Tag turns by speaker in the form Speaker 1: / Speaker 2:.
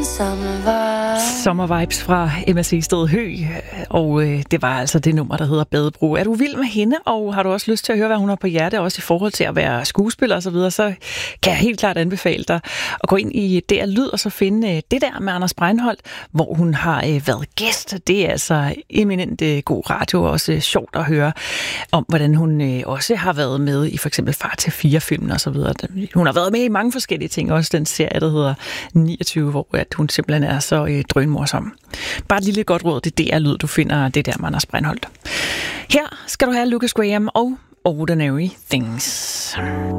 Speaker 1: Sommervibes fra Emma Seested Høeg, og det var altså det nummer, der hedder Badebro. Er du vild med hende, og har du også lyst til at høre, hvad hun har på hjerte, også i forhold til at være skuespiller og så videre, så kan jeg helt klart anbefale dig at gå ind i DR Lyd og så finde det der med Anders Breinholt, hvor hun har været gæst. Det er altså eminent god radio, og også sjovt at høre om, hvordan hun også har været med i for eksempel Far til 4-filmen og så videre. Hun har været med i mange forskellige ting, også den serie, der hedder 29, hvor at hun simpelthen er så drønmorsom. Bare et lille godt råd, det er DR Lyd, du finder det der med Anders Breinholt. Her skal du have Lucas Graham og Ordinary Things.